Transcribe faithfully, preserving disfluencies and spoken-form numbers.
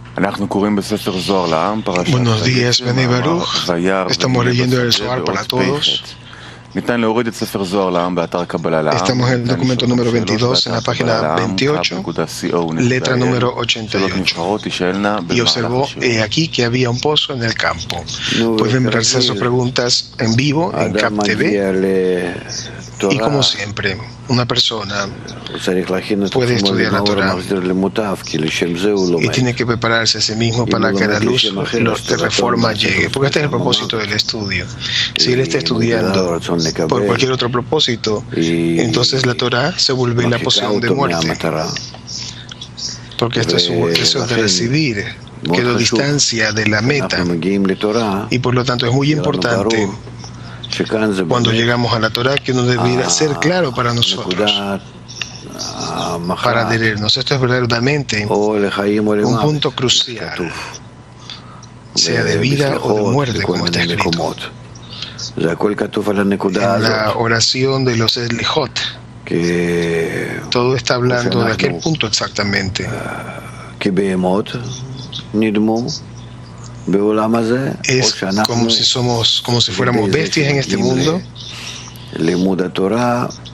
Buenos días, Bnei Baruch. Estamos leyendo el Zohar para todos. Estamos en el documento número veintidós, en la página veintiocho, letra número ochenta y ocho. Y observó eh, aquí que había un pozo en el campo. Pueden realizar sus preguntas en vivo, en Cap T V. Y como siempre, una persona puede estudiar la Torah y tiene que prepararse a sí mismo para que la luz de reforma llegue, porque este es el propósito del estudio. Si él está estudiando por cualquier otro propósito, entonces la Torah se vuelve la poción de muerte, porque esto es un proceso de recibir, quedó distancia de la meta, y por lo tanto es muy importante cuando llegamos a la Torah que uno debiera ser claro para nosotros, para adherirnos. Esto es verdaderamente un punto crucial, sea de vida o de muerte, como está escrito en la oración de los Elihot. Todo está hablando de aquel punto exactamente. Es como si somos, como si fuéramos bestias en este mundo,